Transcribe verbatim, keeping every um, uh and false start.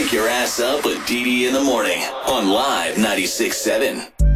Wake your ass up with Dee Dee in the morning on Live ninety-six point seven.